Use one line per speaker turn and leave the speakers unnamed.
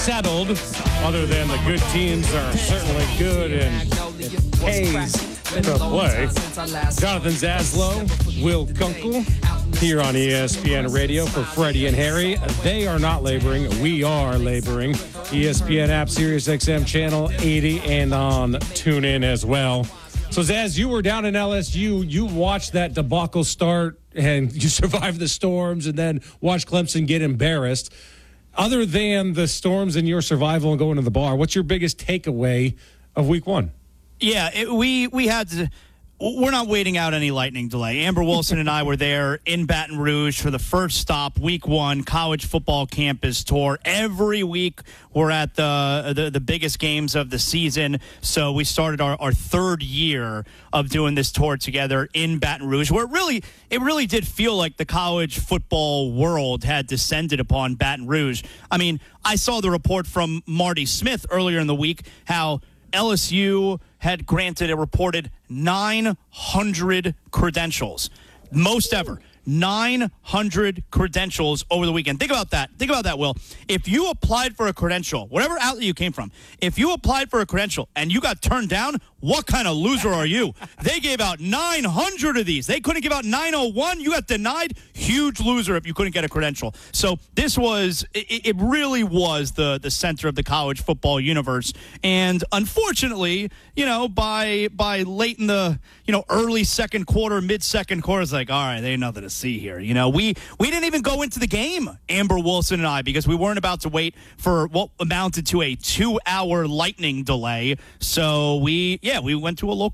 settled, other than the good teams are certainly good and it pays to play. Jonathan Zaslow, Will Kunkel, here on ESPN Radio for Freddie and Harry. They are not laboring. We are laboring. ESPN app, Sirius XM Channel 80, and on TuneIn as well. So, Zaz, you were down in LSU. You watched that debacle start, and you survived the storms and then watched Clemson get embarrassed. Other than the storms and your survival and going to the bar, what's your biggest takeaway of week one?
Yeah, we had to. We're not waiting out any lightning delay. Amber Wilson and I were there in Baton Rouge for the first stop, week one, college football campus tour. Every week we're at the biggest games of the season. So we started our third year of doing this tour together in Baton Rouge, where it really did feel like the college football world had descended upon Baton Rouge. I mean, I saw the report from Marty Smith earlier in the week how LSU had granted a reported 900 credentials, most ever. 900 credentials over the weekend. Think about that. Think about that, Will. If you applied for a credential, whatever outlet you came from, if you applied for a credential and you got turned down, what kind of loser are you? They gave out 900 of these. They couldn't give out 901. You got denied. Huge loser if you couldn't get a credential. So this was, it really was the center of the college football universe. And unfortunately, by late in the, early second quarter, mid-second quarter, it's like, all right, there ain't nothing to see here. We didn't even go into the game, Amber Wilson and I, because we weren't about to wait for what amounted to a 2-hour lightning delay. So we went to a local